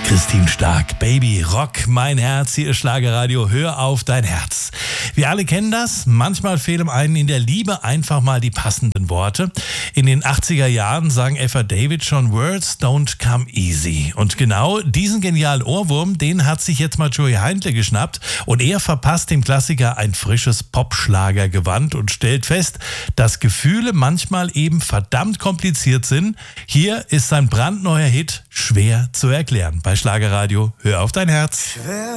Christine Stark, Baby, Rock, mein Herz, hier ist Schlagerradio, hör auf dein Herz. Wir alle kennen das, manchmal fehlen einem in der Liebe einfach mal die passenden Worte. In den 80er Jahren sang Eva David schon Words don't come easy. Und genau diesen genialen Ohrwurm, den hat sich jetzt mal Joey Heindle geschnappt und er verpasst dem Klassiker ein frisches Popschlagergewand und stellt fest, dass Gefühle manchmal eben verdammt kompliziert sind. Hier ist sein brandneuer Hit schwer zu erklären. Bei Schlagerradio, hör auf dein Herz.